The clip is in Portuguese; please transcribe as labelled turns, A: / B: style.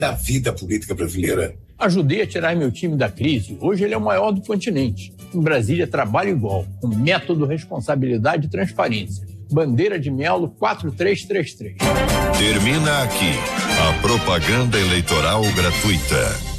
A: da vida política brasileira.
B: Ajudei a tirar meu time da crise. Hoje ele é o maior do continente. Em Brasília, trabalho igual, com método, responsabilidade e transparência. Bandeira de Melo 4333.
C: Termina aqui a propaganda eleitoral gratuita.